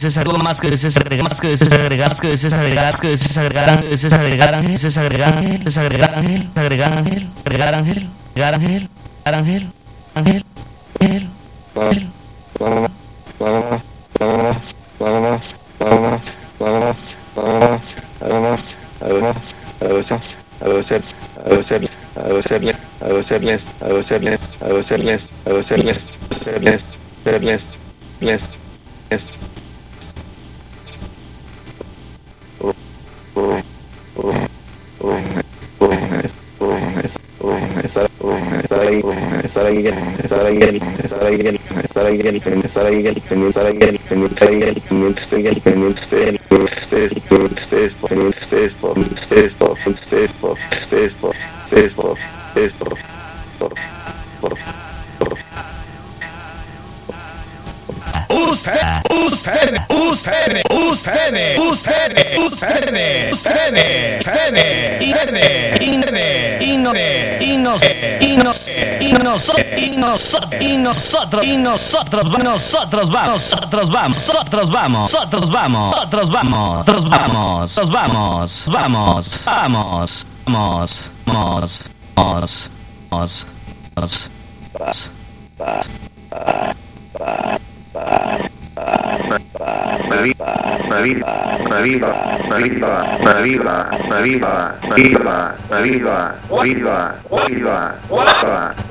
desagregó más que desagregar más que desagregar más que desagregar que desagregar desagregar ángel desagregar ángel desagregar ángel agregar ángel agregar ángel agregar ángel ángel ángel ángel